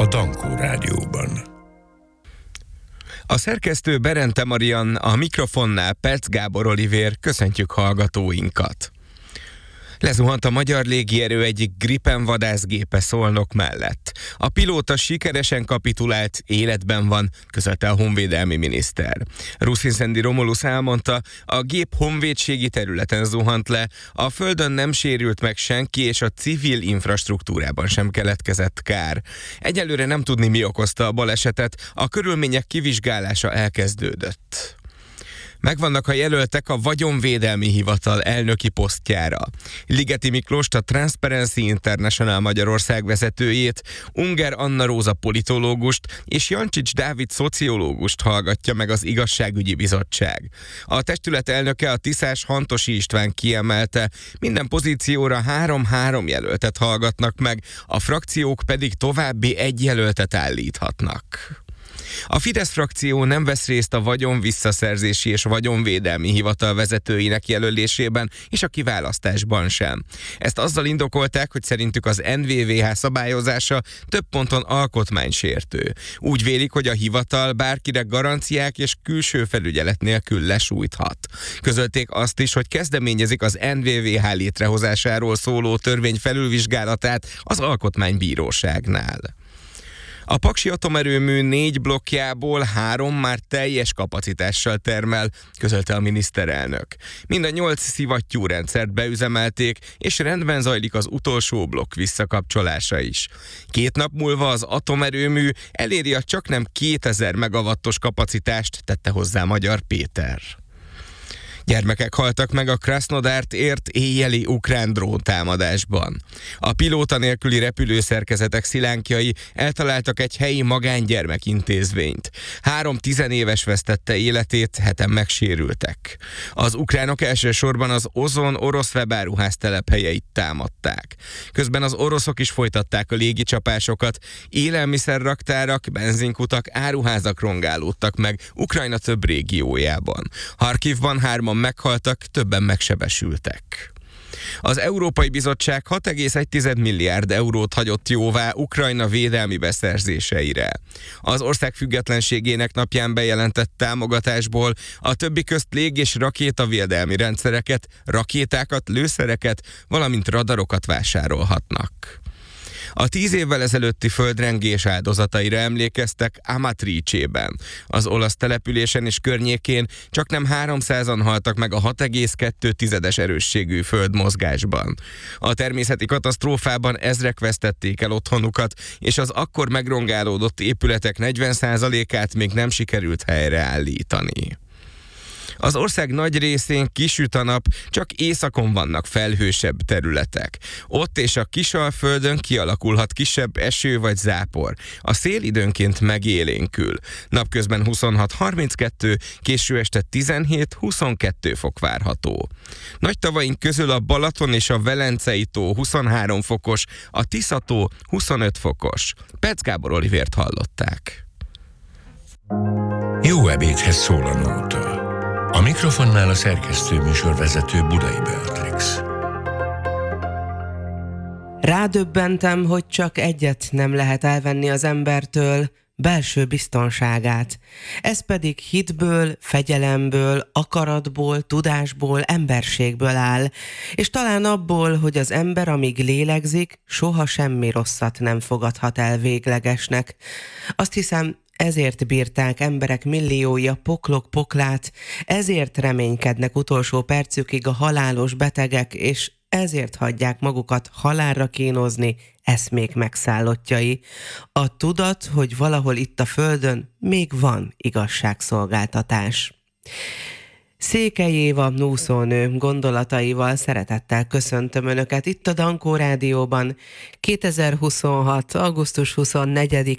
Dankó Rádióban. A szerkesztő Berente Marian, a mikrofonnál Perc Gábor Olivér, köszöntjük hallgatóinkat. Lezuhant a magyar légierő egyik Gripen vadászgépe Szolnok mellett. A pilóta sikeresen kapitulált, életben van, közölte a honvédelmi miniszter. Ruszinszendi Romulus elmondta, a gép honvédségi területen zuhant le, a földön nem sérült meg senki, és a civil infrastruktúrában sem keletkezett kár. Egyelőre nem tudni, mi okozta a balesetet, a körülmények kivizsgálása elkezdődött. Megvannak a jelöltek a Vagyonvédelmi Hivatal elnöki posztjára. Ligeti Miklóst, a Transparency International Magyarország vezetőjét, Unger Anna Róza politológust és Jancsics Dávid szociológust hallgatja meg az Igazságügyi Bizottság. A testület elnöke, a Tiszás Hantosi István kiemelte, minden pozícióra 3 jelöltet hallgatnak meg, a frakciók pedig további 1 jelöltet állíthatnak. A Fidesz frakció nem vesz részt a Vagyonvisszaszerzési és Vagyonvédelmi Hivatal vezetőinek jelölésében és a kiválasztásban sem. Ezt azzal indokolták, hogy szerintük az NVVH szabályozása több ponton alkotmánysértő. Úgy vélik, hogy a hivatal bárkire garanciák és külső felügyelet nélkül lesújthat. Közölték azt is, hogy kezdeményezik az NVVH létrehozásáról szóló törvény felülvizsgálatát az Alkotmánybíróságnál. A Paksi atomerőmű 4 blokkjából 3 már teljes kapacitással termel, közölte a miniszterelnök. Mind a 8 szivattyúrendszert beüzemelték, és rendben zajlik az utolsó blokk visszakapcsolása is. 2 nap múlva az atomerőmű eléri a csaknem 2000 megawattos kapacitást, tette hozzá Magyar Péter. Gyermekek haltak meg a Krasznodart ért éjjeli ukrán dróntámadásban. A pilóta nélküli repülőszerkezetek szilánkjai eltaláltak egy helyi magángyermekintézményt. 3 tizenéves vesztette életét, 7-en megsérültek. Az ukránok elsősorban az Ozon orosz webáruház telephelyeit támadták. Közben az oroszok is folytatták a légicsapásokat, élelmiszerraktárak, benzinkutak, áruházak rongálódtak meg Ukrajna több régiójában. Harkivban 3 meghaltak, többen megsebesültek. Az Európai Bizottság 6,1 milliárd eurót hagyott jóvá Ukrajna védelmi beszerzéseire. Az ország függetlenségének napján bejelentett támogatásból a többi közt lég- és rakétavédelmi rendszereket, rakétákat, lőszereket, valamint radarokat vásárolhatnak. A 10 évvel ezelőtti földrengés áldozataira emlékeztek Amatrice-ben. Az olasz településen és környékén csaknem 300-an haltak meg a 6,2 erősségű földmozgásban. A természeti katasztrófában ezrek vesztették el otthonukat, és az akkor megrongálódott épületek 40%-át még nem sikerült helyreállítani. Az ország nagy részén kisüt a nap, csak északon vannak felhősebb területek. Ott és a Kisalföldön kialakulhat kisebb eső vagy zápor. A szél időnként megélénkül. Napközben 26-32, késő este 17-22 fok várható. Nagy tavaink közül a Balaton és a Velencei tó 23 fokos, a Tisza-tó 25 fokos. Perc Gábor Olivért hallották. Jó ebédhez szól a nóta. A mikrofonnál a szerkesztő műsorvezető Budai Beatrix. Rádöbbentem, hogy csak egyet nem lehet elvenni az embertől, belső biztonságát. Ez pedig hitből, fegyelemből, akaratból, tudásból, emberségből áll, és talán abból, hogy az ember, amíg lélegzik, soha semmi rosszat nem fogadhat el véglegesnek. Azt hiszem, ezért bírták emberek milliói a poklok poklát, ezért reménykednek utolsó percükig a halálos betegek, és ezért hagyják magukat halálra kínozni eszmék megszállottjai. A tudat, hogy valahol itt a földön még van igazságszolgáltatás. Székely Éva úszónő gondolataival szeretettel köszöntöm Önöket itt a Dankó Rádióban. 2026. augusztus 24